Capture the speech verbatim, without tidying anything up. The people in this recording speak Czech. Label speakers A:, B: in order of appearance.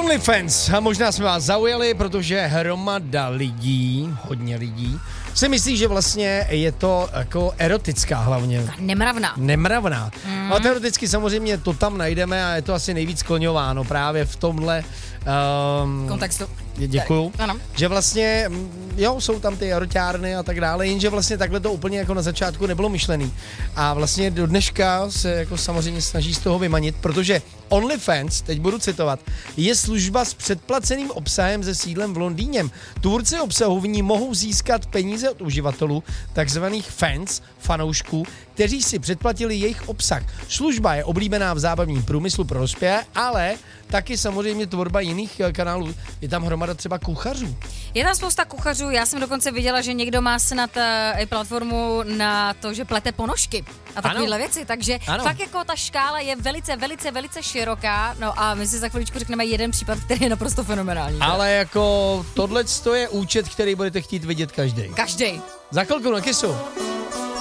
A: OnlyFans. A možná jsme vás zaujali, protože hromada lidí, hodně lidí, si myslí, že vlastně je to jako erotická hlavně.
B: Nemravná.
A: Nemravná. Mm. Ale teoreticky samozřejmě to tam najdeme a je to asi nejvíc skloňováno právě v tomhle um,
B: kontextu.
A: Děkuju.
B: Ano.
A: Že vlastně, jo, jsou tam ty eroťárny a tak dále, jenže vlastně takhle to úplně jako na začátku nebylo myšlený. A vlastně do dneška se jako samozřejmě snaží z toho vymanit, protože OnlyFans, teď budu citovat, je služba s předplaceným obsahem se sídlem v Londýně. Tvůrci obsahu v ní mohou získat peníze od uživatelů, takzvaných fans, fanoušků, kteří si předplatili jejich obsah. Služba je oblíbená v zábavním průmyslu pro dospělé, ale taky samozřejmě tvorba jiných kanálů. Je tam hromada třeba kuchařů.
B: Je tam spousta kuchařů, já jsem dokonce viděla, že někdo má snad i platformu na to, že plete ponožky a takovéhle věci, takže ano. Fakt jako ta škála je velice, velice, velice široká, no a my si za chviličku řekneme jeden případ, který je naprosto fenomenální.
A: Ale jako tohle je účet, který budete chtít vidět každý.
B: Každý.
A: Za chvilku na Kissu.